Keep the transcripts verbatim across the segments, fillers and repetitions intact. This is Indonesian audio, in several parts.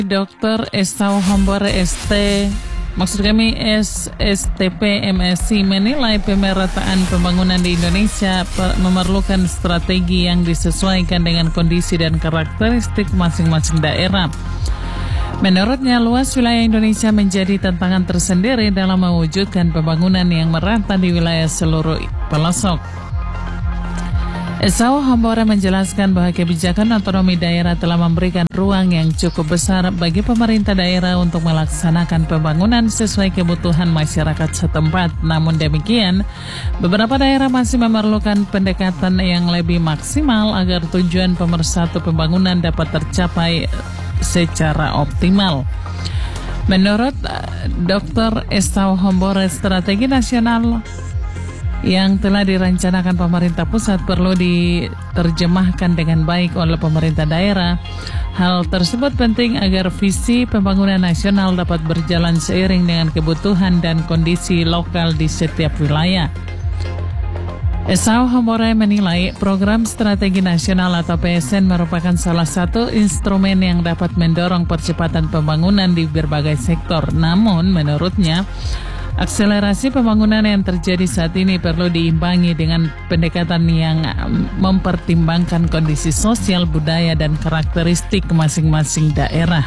Doktor Estau Hombor S T, maksud kami S S T P M Si menilai pemerataan pembangunan di Indonesia memerlukan strategi yang disesuaikan dengan kondisi dan karakteristik masing-masing daerah. Menurutnya, luas wilayah Indonesia menjadi tantangan tersendiri dalam mewujudkan pembangunan yang merata di wilayah seluruh pelosok. Estau Hombor menjelaskan bahwa kebijakan otonomi daerah telah memberikan ruang yang cukup besar bagi pemerintah daerah untuk melaksanakan pembangunan sesuai kebutuhan masyarakat setempat. Namun demikian, beberapa daerah masih memerlukan pendekatan yang lebih maksimal agar tujuan pemersatu pembangunan dapat tercapai secara optimal. Menurut Doktor Estau Hombor, strategi nasional yang telah direncanakan pemerintah pusat perlu diterjemahkan dengan baik oleh pemerintah daerah. Hal tersebut penting agar visi pembangunan nasional dapat berjalan seiring dengan kebutuhan dan kondisi lokal di setiap wilayah. Estau Hombor menilai program strategi nasional atau P S N merupakan salah satu instrumen yang dapat mendorong percepatan pembangunan di berbagai sektor. Namun menurutnya, akselerasi pembangunan yang terjadi saat ini perlu diimbangi dengan pendekatan yang mempertimbangkan kondisi sosial, budaya, dan karakteristik masing-masing daerah.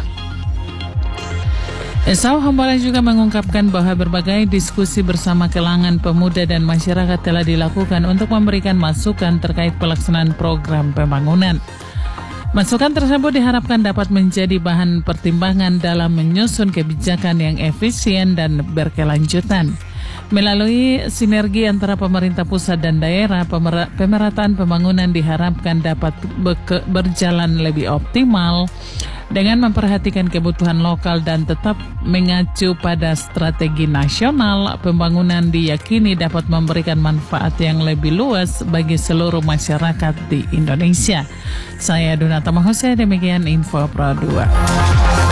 Estau Hombor juga mengungkapkan bahwa berbagai diskusi bersama kalangan pemuda dan masyarakat telah dilakukan untuk memberikan masukan terkait pelaksanaan program pembangunan. Masukan tersebut diharapkan dapat menjadi bahan pertimbangan dalam menyusun kebijakan yang efisien dan berkelanjutan. Melalui sinergi antara pemerintah pusat dan daerah, pemerataan pembangunan diharapkan dapat berjalan lebih optimal dengan memperhatikan kebutuhan lokal dan tetap mengacu pada strategi nasional. Pembangunan diyakini dapat memberikan manfaat yang lebih luas bagi seluruh masyarakat di Indonesia. Saya Donata Mahose, demikian Info Pro dua.